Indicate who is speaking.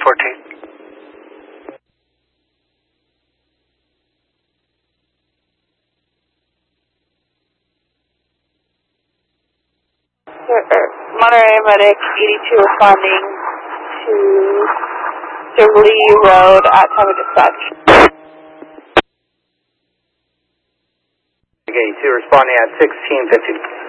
Speaker 1: 14.
Speaker 2: Monterey Medic 82 responding to Lee Road at time of dispatch.
Speaker 3: Okay, 82 responding at 1650.